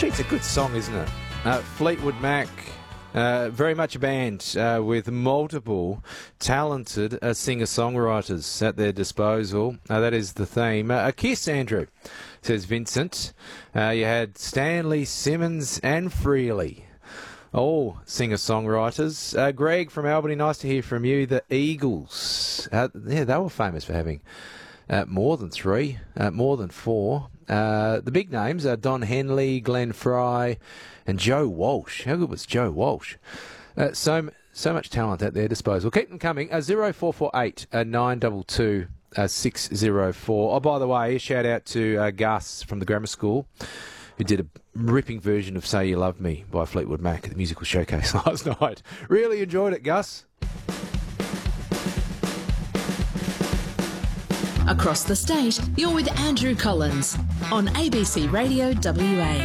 Gee, it's a good song, isn't it? Fleetwood Mac, very much a band with multiple talented singer-songwriters at their disposal. That is the theme. A kiss, Andrew, says Vincent. You had Stanley, Simmons and Freely. All singer-songwriters. Greg from Albany, nice to hear from you. The Eagles. Yeah, they were famous for having more than three, more than four. The big names are Don Henley, Glenn Fry and Joe Walsh. How good was Joe Walsh? So much talent at their disposal. Keep them coming. 0448 922 604. Oh, by the way, a shout out to Gus from the grammar school, who did a ripping version of Say You Love Me by Fleetwood Mac at the musical showcase last night. Really enjoyed it, Gus. Across the state, you're with Andrew Collins on ABC Radio WA.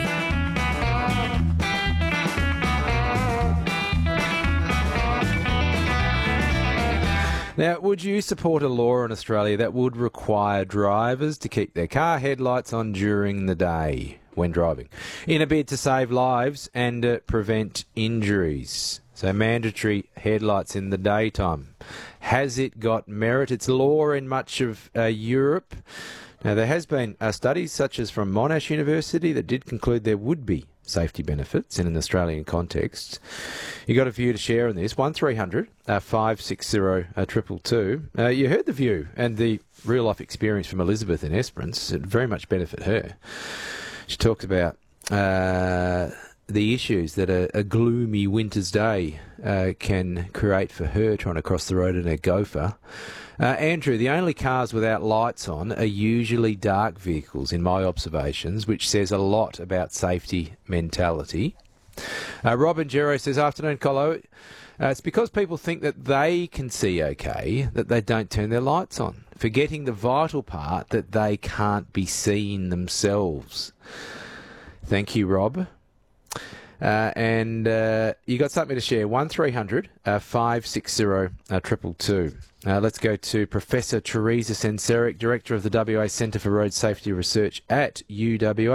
Now, would you support a law in Australia that would require drivers to keep their car headlights on during the day when driving, in a bid to save lives and prevent injuries? So mandatory headlights in the daytime. Has it got merit? It's law in much of Europe. Now, there has been studies such as from Monash University that did conclude there would be safety benefits in an Australian context. You got a view to share on this. 1300 560 222. You heard the view and the real life experience from Elizabeth in Esperance. It very much benefit her. She talks about the issues that a gloomy winter's day can create for her trying to cross the road in her Gopher. Andrew, the only cars without lights on are usually dark vehicles, in my observations, which says a lot about safety mentality. Robin Gero says, afternoon, Colo. It's because people think that they can see okay that they don't turn their lights on, forgetting the vital part that they can't be seen themselves. Thank you, Rob. And you got something to share. 1300 560 222. Let's go to Professor Teresa Senseric, Director of the WA Centre for Road Safety Research at UWA.